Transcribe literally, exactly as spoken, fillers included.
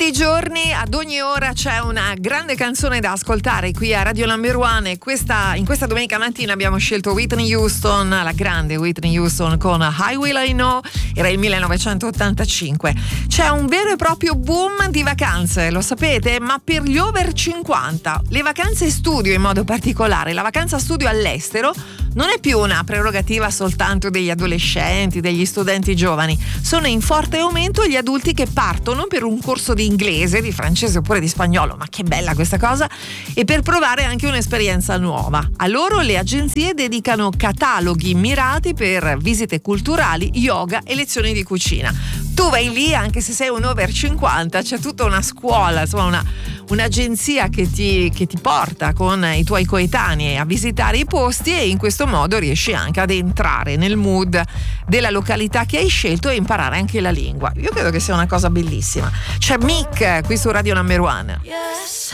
Tutti i giorni, ad ogni ora, c'è una grande canzone da ascoltare qui a Radio Number One e questa, in questa domenica mattina abbiamo scelto Whitney Houston, la grande Whitney Houston con How Will I Know, era il millenovecentottantacinque. C'è un vero e proprio boom di vacanze, lo sapete, ma per gli over cinquanta. Le vacanze studio in modo particolare, la vacanza studio all'estero non è più una prerogativa soltanto degli adolescenti, degli studenti giovani. Sono in forte aumento gli adulti che partono per un corso di inglese, di francese oppure di spagnolo, ma che bella questa cosa, e per provare anche un'esperienza nuova. A loro le agenzie dedicano cataloghi mirati per visite culturali, yoga e lezioni di cucina. Tu vai lì, anche se sei un over cinquanta, c'è tutta una scuola, insomma una, un'agenzia che ti, che ti porta con i tuoi coetanei a visitare i posti e in questo modo riesci anche ad entrare nel mood della località che hai scelto e imparare anche la lingua. Io credo che sia una cosa bellissima. C'è Mick qui su Radio Number One. Yes,